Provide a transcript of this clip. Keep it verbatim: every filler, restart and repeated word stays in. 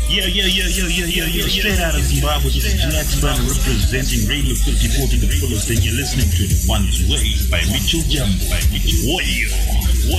Yeah, yeah, yeah, yeah, yeah, yeah, yeah. Straight out of Zimbabwe, this is Jackson representing Radio fifty-four to the fullest, and you're listening to One's Way by Mitchell Jumbo, by Mitchell Warrior.